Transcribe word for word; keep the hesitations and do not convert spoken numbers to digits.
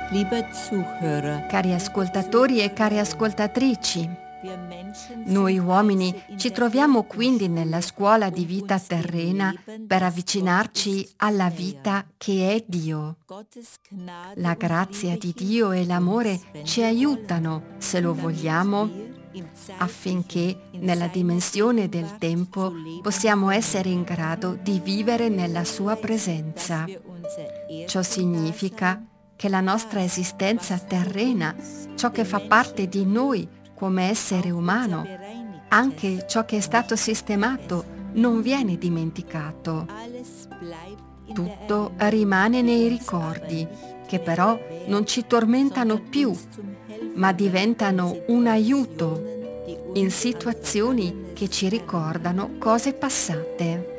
Lieber Zuhörer, Cari ascoltatori e care ascoltatrici, wir Menschen noi sind uomini Reise in ci der troviamo Welt quindi nella scuola di vita terrena per avvicinarci alla vita che è Dio. Gottes Gnade La und grazia Liebe di hilft Dio e l'amore uns, wenn ci wir aiutano, wollen, se lo damit vogliamo, wir im zeitlichen, affinché in nella seiner dimensione del Gegenwart tempo zu leben possiamo können. essere in grado di vivere nella Das sua heißt, dass presenza. wir unser Ciò significa Erdendasein, che la nostra das, esistenza was zu terrena, uns, ciò che den fa parte Menschen di gehört, noi come essere auch unser umano, bereinigtes, anche ciò che è stato nicht sistemato, vergessen. non viene dimenticato. Alles bleibt in der Tutto Erinnerung, rimane die nei uns aber ricordi, nicht che mehr però non quält, ci tormentano sondern più, uns zum Helfer ma wird in diventano un aiuto Situationen, die in uns an situazioni che Vergangenes ci erinnern. ricordano cose passate.